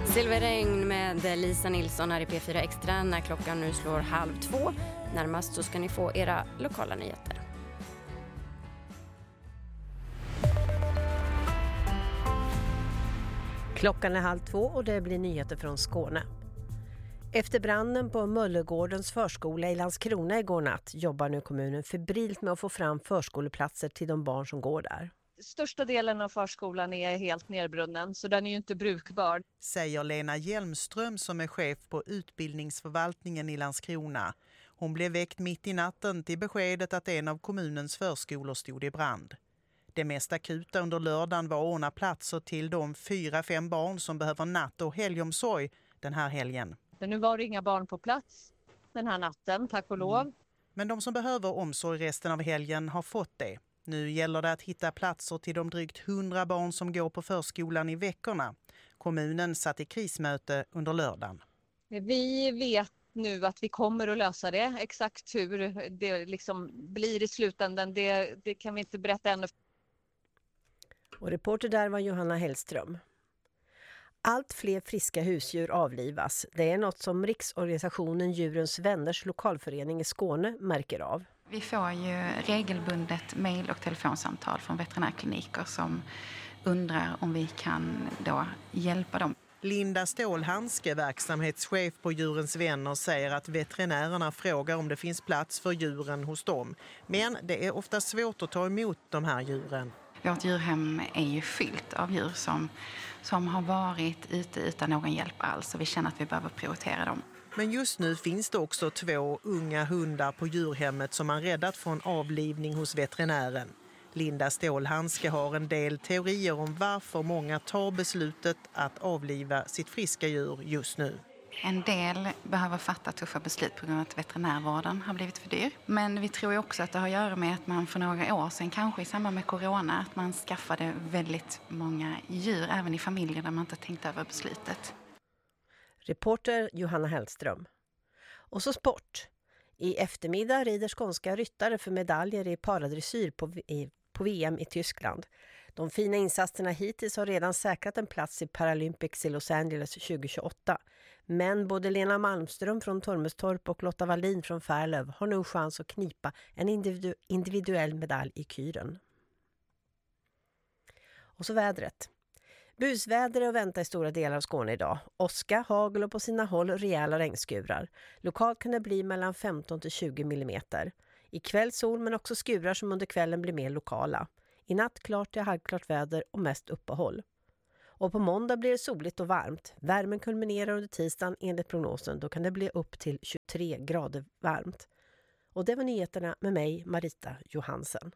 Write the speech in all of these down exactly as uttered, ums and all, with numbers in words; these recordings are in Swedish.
Silverregn med Lisa Nilsson här i P fyra Extra när klockan nu slår halv två. Närmast så ska ni få era lokala nyheter. Klockan är halv två och det blir nyheter från Skåne. Efter branden på Möllergårdens förskola i Landskrona igår natt jobbar nu kommunen febrilt med att få fram förskoleplatser till de barn som går där. Största delen av förskolan är helt nerbrunnen så den är ju inte brukbar. Säger Lena Hjelmström som är chef på utbildningsförvaltningen i Landskrona. Hon blev väckt mitt i natten till beskedet att en av kommunens förskolor stod i brand. Det mest akuta under lördagen var att ordna platser till de fyra, fem barn som behöver natt- och helgomsorg den här helgen. Men nu var det inga barn på plats den här natten, tack och lov. Mm. Men de som behöver omsorg resten av helgen har fått det. Nu gäller det att hitta platser till de drygt hundra barn som går på förskolan i veckorna. Kommunen satt i krismöte under lördagen. Vi vet nu att vi kommer att lösa det. Exakt hur det liksom blir i slutändan, det, det kan vi inte berätta ännu. Och reporter där var Johanna Hellström. Allt fler friska husdjur avlivas. Det är något som Riksorganisationen Djurens Vänners lokalförening i Skåne märker av. Vi får ju regelbundet mejl och telefonsamtal från veterinärkliniker som undrar om vi kan då hjälpa dem. Linda Stålhandske, verksamhetschef på Djurens Vänner, säger att veterinärerna frågar om det finns plats för djuren hos dem. Men det är ofta svårt att ta emot de här djuren. Vårt djurhem är ju fyllt av djur som, som har varit ute utan någon hjälp alls och vi känner att vi behöver prioritera dem. Men just nu finns det också två unga hundar på djurhemmet som man räddat från avlivning hos veterinären. Linda Stålhandske har en del teorier om varför många tar beslutet att avliva sitt friska djur just nu. En del behöver fatta tuffa beslut på grund av att veterinärvården har blivit för dyr. Men vi tror ju också att det har att göra med att man för några år sedan, kanske i samband med corona, att man skaffade väldigt många djur även i familjer där man inte tänkt över beslutet. Reporter Johanna Hellström. Och så sport. I eftermiddag rider skånska ryttare för medaljer i paradressyr på, i, på V M i Tyskland. De fina insatserna hittills har redan säkrat en plats i Paralympics i Los Angeles tjugohundratjugoåtta. Men både Lena Malmström från Tormestorp och Lotta Wallin från Färlöv har nu chans att knipa en individu- individuell medalj i kyren. Och så vädret. Busväder är att vänta i stora delar av Skåne idag. Åska, hagel och på sina håll rejäla regnskurar. Lokalt kan det bli mellan femton till tjugo millimeter. Ikväll sol men också skurar som under kvällen blir mer lokala. I natt klart till halvklart väder och mest uppehåll. Och på måndag blir det soligt och varmt. Värmen kulminerar under tisdagen enligt prognosen. Då kan det bli upp till tjugotre grader varmt. Och det var nyheterna med mig, Marita Johansen.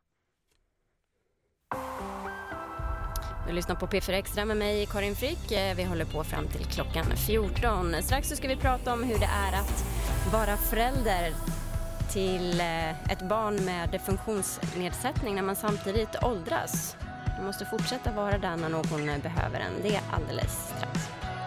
Du lyssnar på P fyra Extra med mig, Karin Frick. Vi håller på fram till klockan fjorton. Strax så ska vi prata om hur det är att vara förälder till ett barn med funktionsnedsättning när man samtidigt åldras. Man måste fortsätta vara där när någon behöver en. Det är alldeles strax.